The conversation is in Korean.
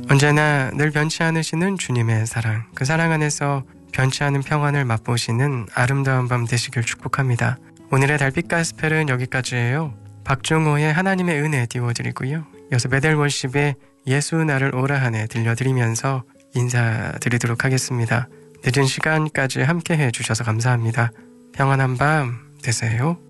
언제나 늘 변치 않으시는 주님의 사랑, 그 사랑 안에서 변치 않은 평안을 맛보시는 아름다운 밤 되시길 축복합니다. 오늘의 달빛 가스펠은 여기까지예요. 박종호의 하나님의 은혜 띄워드리고요. 이어서 베델 월십의 예수 나를 오라 하네 들려드리면서 인사드리도록 하겠습니다. 늦은 시간까지 함께 해주셔서 감사합니다. 평안한 밤 되세요.